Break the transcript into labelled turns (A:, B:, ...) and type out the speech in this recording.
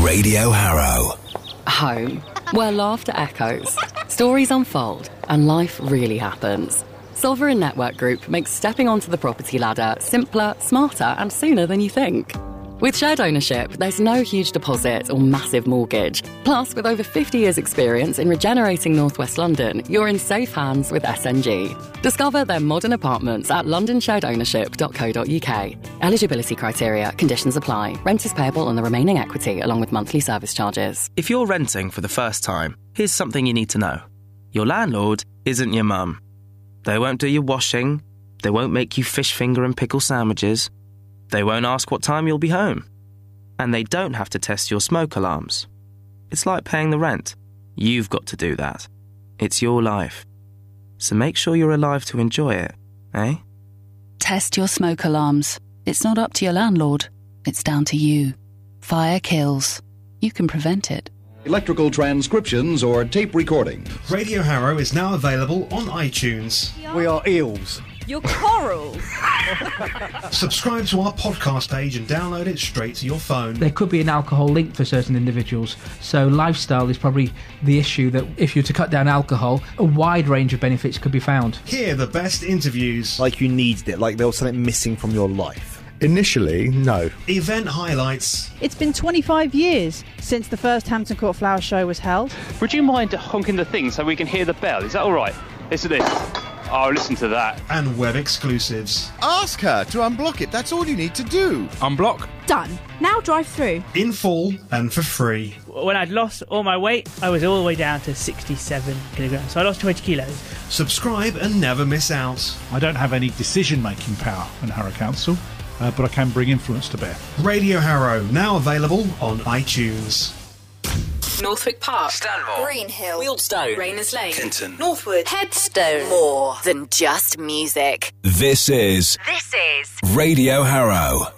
A: Radio Harrow.
B: Home, where laughter echoes, stories unfold, and life really happens. Sovereign Network Group makes stepping onto the property ladder simpler, smarter, and sooner than you think. With shared ownership, there's no huge deposit or massive mortgage. Plus, with over 50 years' experience in regenerating North West London, you're in safe hands with SNG. Discover their modern apartments at londonsharedownership.co.uk. Eligibility criteria, conditions apply. Rent is payable on the remaining equity along with monthly service charges.
C: If you're renting for the first time, here's something you need to know. Your landlord isn't your mum. They won't do your washing. They won't make you fish finger and pickle sandwiches. They won't ask what time you'll be home. And they don't have to test your smoke alarms. It's like paying the rent. You've got to do that. It's your life. So make sure you're alive to enjoy it, eh?
D: Test your smoke alarms. It's not up to your landlord. It's down to you. Fire kills. You can prevent it.
E: Electrical transcriptions or tape recording.
F: Radio Harrow is now available on iTunes.
G: We are eels.
H: You're coral.
F: Subscribe to our podcast page and download it straight to your phone.
I: There could be an alcohol link for certain individuals, so lifestyle is probably the issue that if you're to cut down alcohol, a wide range of benefits could be found.
F: Hear the best interviews.
G: Like you needed it, like there was something missing from your life.
J: Initially, no.
F: Event highlights.
H: It's been 25 years since the first Hampton Court Flower Show was held.
K: Would you mind honking the thing so we can hear the bell? Is that all right? Listen to this. Oh, listen to that.
F: And web exclusives.
L: Ask her to unblock it. That's all you need to do.
K: Unblock.
H: Done. Now drive through.
F: In full and for free.
M: When I'd lost all my weight, I was all the way down to 67 kilograms. So I lost 20 kilos.
F: Subscribe and never miss out.
J: I don't have any decision-making power in Harrow Council, but I can bring influence to bear.
F: Radio Harrow, now available on iTunes.
N: Northwick Park,
O: Stanmore,
N: Greenhill,
O: Wealdstone,
N: Rayners Lane,
O: Kenton,
N: Northwood, Headstone.
O: More than just music.
A: This is Radio Harrow.